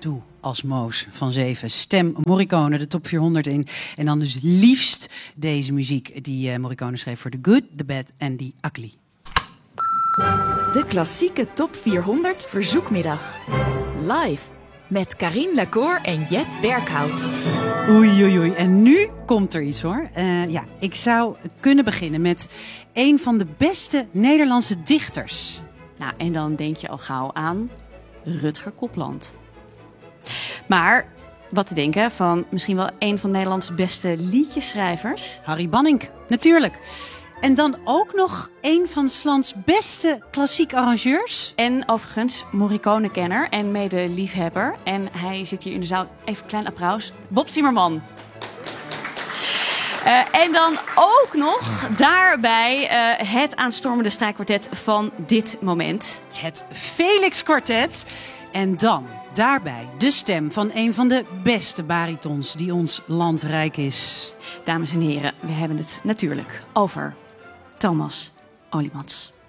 Doe als Moos van 7. Stem Morricone de top 400 in. En dan dus liefst deze muziek die Morricone schreef voor The Good, The Bad and The Ugly. De klassieke top 400 verzoekmiddag. Live met Carine Lacour en Jet Berghout. Oei, oei, oei. En nu komt er iets hoor. Ik zou kunnen beginnen met een van de beste Nederlandse dichters. Nou, en dan denk je al gauw aan Rutger Kopland. Maar wat te denken van misschien wel een van Nederlands beste liedjeschrijvers? Harry Banning, natuurlijk. En dan ook nog een van 's lands beste klassiek arrangeurs. En overigens Morricone-kenner en mede-liefhebber. En hij zit hier in de zaal. Even een klein applaus. Bob Zimmerman. En dan ook nog daarbij het aanstormende strijkkwartet van dit moment. Het Felix Quartet. En dan daarbij de stem van een van de beste baritons die ons land rijk is. Dames en heren, we hebben het natuurlijk over Thomas Olimans.